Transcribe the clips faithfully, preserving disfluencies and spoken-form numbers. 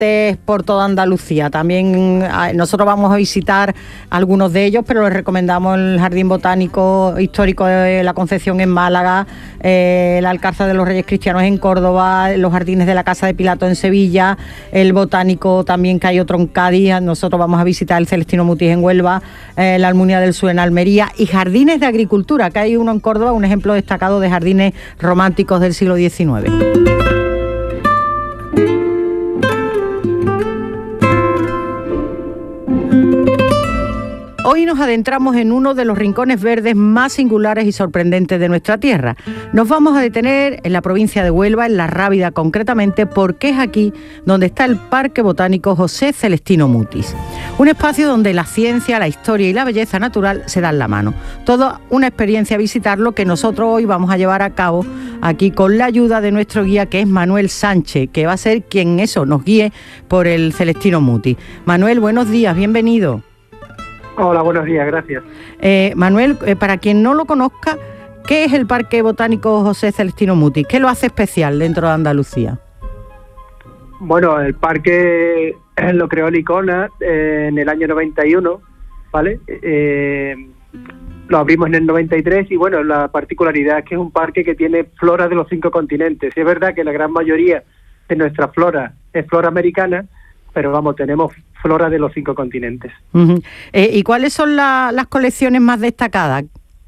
por toda Andalucía. También nosotros vamos a visitar algunos de ellos, pero les recomendamos el Jardín Botánico Histórico de la Concepción en Málaga, eh, el Alcázar de los Reyes Cristianos en Córdoba, los jardines de la Casa de Pilato en Sevilla, el Botánico también, que hay otro en Cádiz. Nosotros vamos a visitar el Celestino Mutis en Huelva, eh, la Almunia del Sur en Almería, y jardines de agricultura, que hay uno en Córdoba, un ejemplo destacado de jardines románticos del siglo diecinueve. Hoy nos adentramos en uno de los rincones verdes más singulares y sorprendentes de nuestra tierra. Nos vamos a detener en la provincia de Huelva, en La Rábida concretamente, porque es aquí donde está el Parque Botánico José Celestino Mutis. Un espacio donde la ciencia, la historia y la belleza natural se dan la mano. Toda una experiencia visitarlo que nosotros hoy vamos a llevar a cabo aquí con la ayuda de nuestro guía, que es Manuel Sánchez, que va a ser quien eso nos guíe por el Celestino Mutis. Manuel, buenos días, bienvenido. Hola, buenos días, gracias. Eh, Manuel, eh, para quien no lo conozca, ¿qué es el Parque Botánico José Celestino Mutis? ¿Qué lo hace especial dentro de Andalucía? Bueno, el parque lo creó Licona eh, en el año noventa y uno, ¿vale? Eh, lo abrimos en el noventa y tres y bueno, la particularidad es que es un parque que tiene flora de los cinco continentes. Es verdad que la gran mayoría de nuestra flora es flora americana, pero vamos, tenemos flora de los cinco continentes. Uh-huh. Eh, ¿Y cuáles son la, las colecciones más destacadas?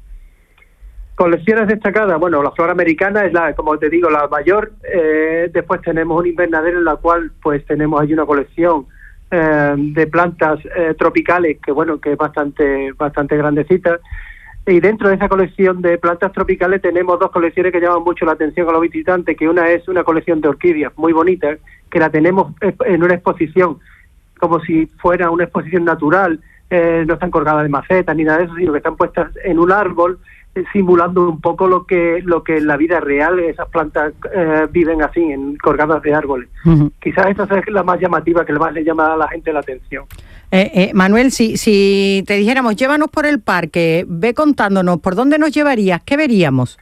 Colecciones destacadas, bueno, la flora americana es la, como te digo, la mayor. Eh, después tenemos un invernadero en la cual pues tenemos ahí una colección eh, de plantas eh, tropicales que bueno, que es bastante, bastante grandecita. Y dentro de esa colección de plantas tropicales tenemos dos colecciones que llaman mucho la atención a los visitantes, que una es una colección de orquídeas muy bonita, que la tenemos en una exposición, como si fuera una exposición natural, eh, no están colgadas de macetas ni nada de eso, sino que están puestas en un árbol, eh, simulando un poco lo que lo que en la vida real esas plantas eh, viven así, en colgadas de árboles. Uh-huh. Quizás esa es la más llamativa, que más le llama a la gente la atención. Eh, eh, Manuel, si, si te dijéramos, llévanos por el parque, ve contándonos, ¿por dónde nos llevarías? ¿Qué veríamos?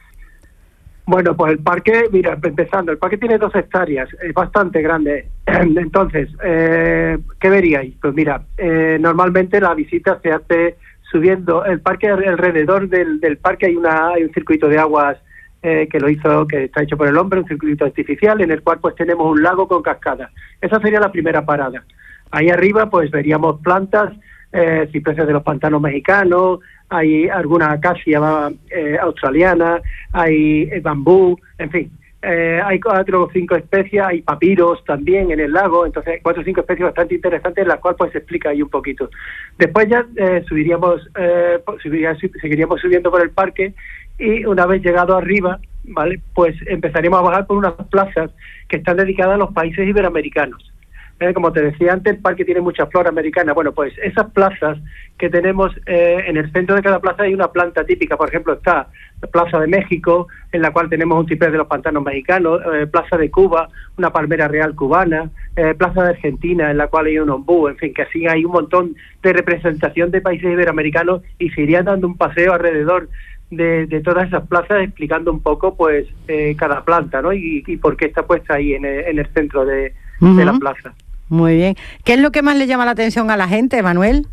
Bueno, pues el parque, mira, empezando, el parque tiene dos hectáreas, es bastante grande. Entonces, eh, ¿qué veríais? Pues mira, eh, normalmente la visita se hace subiendo. El parque, alrededor del, del parque hay una hay un circuito de aguas eh, que lo hizo, que está hecho por el hombre, un circuito artificial, en el cual pues tenemos un lago con cascadas. Esa sería la primera parada. Ahí arriba pues veríamos plantas, eh, cipreses de los pantanos mexicanos, hay alguna acacia eh, australiana, hay eh, bambú, en fin, eh, hay cuatro o cinco especies, hay papiros también en el lago, entonces cuatro o cinco especies bastante interesantes, en las cuales pues se explica ahí un poquito. Después ya eh, subiríamos, eh, subiría, seguiríamos subiendo por el parque, y una vez llegado arriba, vale, pues empezaremos a bajar por unas plazas que están dedicadas a los países iberoamericanos. Eh, como te decía antes, el parque tiene mucha flora americana. Bueno, pues esas plazas que tenemos, eh, en el centro de cada plaza hay una planta típica. Por ejemplo, está la Plaza de México, en la cual tenemos un ciprés de los pantanos mexicanos, eh, Plaza de Cuba, una palmera real cubana, eh, Plaza de Argentina, en la cual hay un ombú, en fin, que así hay un montón de representación de países iberoamericanos, y se iría dando un paseo alrededor de, de todas esas plazas, explicando un poco pues eh, cada planta, ¿no? Y, y por qué está puesta ahí en el, en el centro de, uh-huh. de la plaza. Muy bien. ¿Qué es lo que más le llama la atención a la gente, Manuel?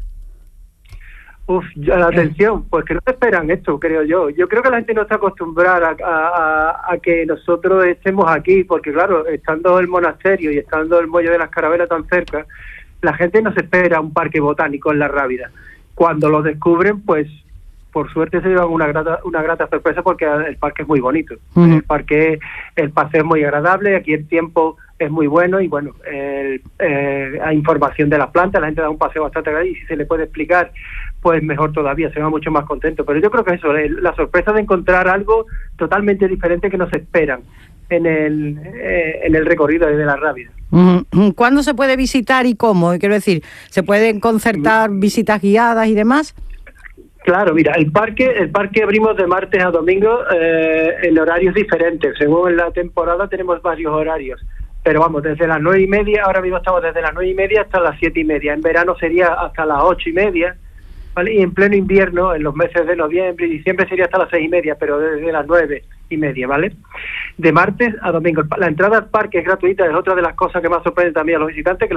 Uf, la atención, pues que no esperan esto, creo yo. Yo creo que la gente no está acostumbrada a, a, a que nosotros estemos aquí, porque claro, estando el monasterio y estando el muelle de las Carabelas tan cerca, la gente no se espera un parque botánico en La Rábida. Cuando lo descubren, pues por suerte se llevan una grata una grata sorpresa, porque el parque es muy bonito. Uh-huh. El parque, el paseo es muy agradable, aquí el tiempo es muy bueno, y bueno, el, eh, hay información de las plantas, la gente da un paseo bastante agradable, y si se le puede explicar, pues mejor todavía, se va mucho más contento. Pero yo creo que eso, la sorpresa de encontrar algo totalmente diferente que no se esperan en el, eh, en el recorrido de La Rábida. Uh-huh. ¿Cuándo se puede visitar y cómo? Quiero decir, ¿se pueden concertar visitas guiadas y demás? Claro, mira, el parque el parque abrimos de martes a domingo eh, en horarios diferentes. Según la temporada tenemos varios horarios, pero vamos, desde las nueve y media, ahora mismo estamos desde las nueve y media hasta las siete y media. En verano sería hasta las ocho y media, ¿vale? Y en pleno invierno, en los meses de noviembre y diciembre, sería hasta las seis y media, pero desde las nueve y media, ¿vale? De martes a domingo. La entrada al parque es gratuita, es otra de las cosas que más sorprende también a los visitantes, que